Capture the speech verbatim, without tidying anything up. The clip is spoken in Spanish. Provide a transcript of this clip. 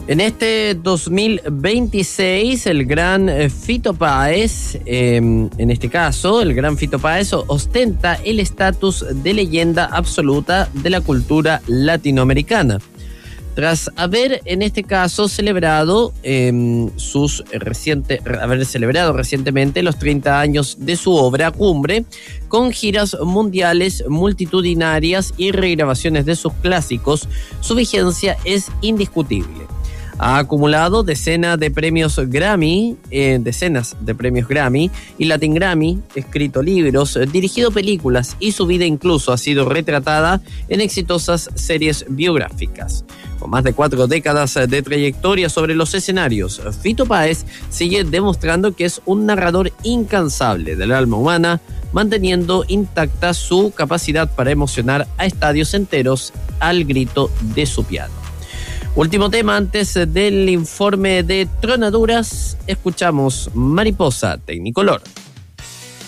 En este dos mil veintiséis, el gran Fito Páez, eh, en este caso, el gran Fito Páez ostenta el estatus de leyenda absoluta de la cultura latinoamericana. Tras haber, en este caso, celebrado eh, sus reciente, haber celebrado recientemente los treinta años de su obra Cumbre, con giras mundiales multitudinarias y regrabaciones de sus clásicos, su vigencia es indiscutible. Ha acumulado decenas de premios Grammy, eh, decenas de premios Grammy y Latin Grammy, escrito libros, dirigido películas y su vida incluso ha sido retratada en exitosas series biográficas. Con más de cuatro décadas de trayectoria sobre los escenarios, Fito Páez sigue demostrando que es un narrador incansable del alma humana, manteniendo intacta su capacidad para emocionar a estadios enteros al grito de su piano. Último tema antes del informe de tronaduras, escuchamos Mariposa Technicolor.